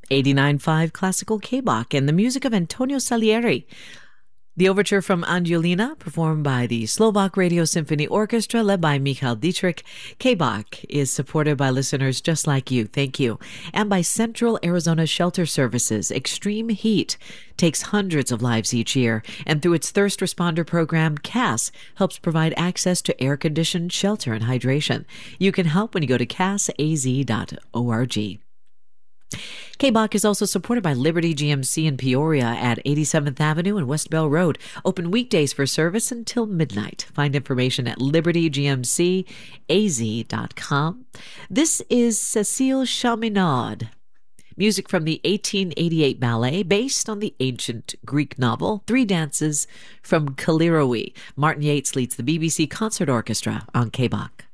89.5 Classical K-Bach and the music of Antonio Salieri. The overture from Angiolina, performed by the Slovak Radio Symphony Orchestra, led by Michal Dietrich. K-Bach is supported by listeners just like you, thank you, and by Central Arizona Shelter Services. Extreme heat takes hundreds of lives each year, and through its thirst responder program, CAS helps provide access to air-conditioned shelter and hydration. You can help when you go to casaz.org. K-Bach is also supported by Liberty GMC in Peoria at 87th Avenue and West Bell Road. Open weekdays for service until midnight. Find information at libertygmcaz.com. This is Cécile Chaminaud. Music from the 1888 ballet based on the ancient Greek novel Three Dances from Kaliroe. Martin Yates leads the BBC Concert Orchestra on K-Bach.